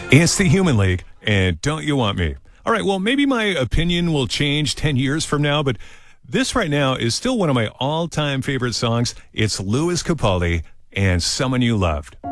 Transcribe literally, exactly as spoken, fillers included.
It's the Human League, and Don't You Want Me? All right, well, maybe my opinion will change ten years from now, but this right now is still one of my all-time favorite songs. It's Louis Capaldi and Someone You Loved.